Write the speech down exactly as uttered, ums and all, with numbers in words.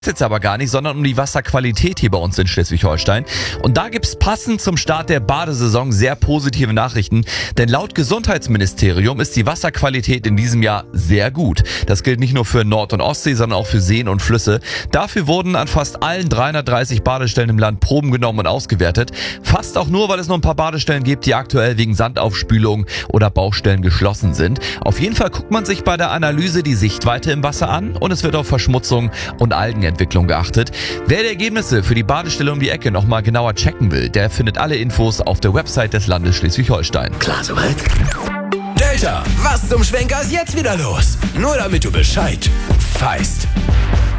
Jetzt aber gar nicht, sondern um die Wasserqualität hier bei uns in Schleswig-Holstein. Und da gibt's passend zum Start der Badesaison sehr positive Nachrichten, denn laut Gesundheitsministerium ist die Wasserqualität in diesem Jahr sehr gut. Das gilt nicht nur für Nord- und Ostsee, sondern auch für Seen und Flüsse. Dafür wurden an fast allen dreihundertdreißig Badestellen im Land Proben genommen und ausgewertet. Fast auch nur, weil es noch ein paar Badestellen gibt, die aktuell wegen Sandaufspülung oder Baustellen geschlossen sind. Auf jeden Fall guckt man sich bei der Analyse die Sichtweite im Wasser an und es wird auf Verschmutzung und Algen Entwicklung geachtet. Wer die Ergebnisse für die Badestelle um die Ecke nochmal genauer checken will, der findet alle Infos auf der Website des Landes Schleswig-Holstein. Klar soweit? Delta, was zum Schwenker ist jetzt wieder los? Nur damit du Bescheid weißt.